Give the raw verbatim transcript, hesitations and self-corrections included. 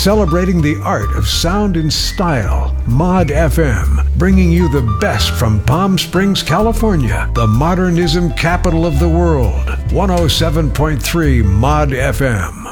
Celebrating the art of sound and style, Mod F M, bringing you the best from Palm Springs, California, the modernism capital of the world. one oh seven point three Mod F M.